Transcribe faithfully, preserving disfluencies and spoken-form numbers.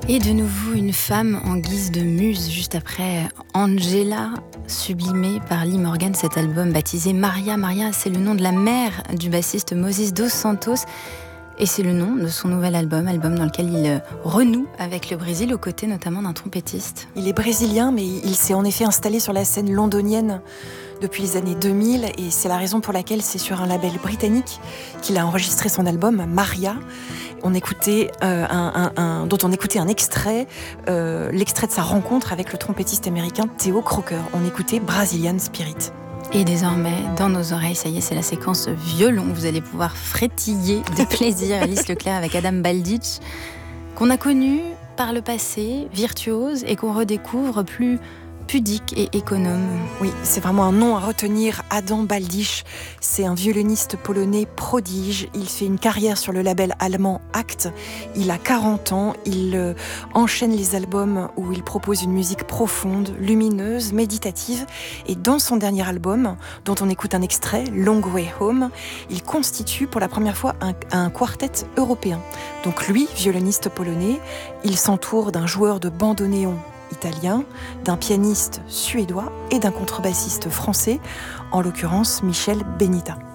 Et de nouveau une femme en guise de muse, juste après Angela, sublimée par Lee Morgan, cet album baptisé Maria. Maria, c'est le nom de la mère du bassiste Moses dos Santos. Et c'est le nom de son nouvel album, album dans lequel il renoue avec le Brésil, aux côtés notamment d'un trompettiste. Il est brésilien, mais il s'est en effet installé sur la scène londonienne depuis les années deux mille, et c'est la raison pour laquelle c'est sur un label britannique qu'il a enregistré son album Maria. On écoutait euh, un, un, un, dont on écoutait un extrait, euh, l'extrait de sa rencontre avec le trompettiste américain Theo Croker. On écoutait Brazilian Spirit. Et désormais, dans nos oreilles, ça y est, c'est la séquence violon. Vous allez pouvoir frétiller de plaisir Alice Leclerc avec Adam Baldich, qu'on a connu par le passé, virtuose, et qu'on redécouvre plus pudique et économe. Oui, c'est vraiment un nom à retenir. Adam Baldich, c'est un violoniste polonais prodige. Il fait une carrière sur le label allemand Act. Il a quarante ans. Il euh, enchaîne les albums où il propose une musique profonde, lumineuse, méditative. Et dans son dernier album, dont on écoute un extrait, Long Way Home, il constitue pour la première fois un, un quartet européen. Donc lui, violoniste polonais, il s'entoure d'un joueur de bandoneon italien, d'un pianiste suédois et d'un contrebassiste français, en l'occurrence Michel Benita.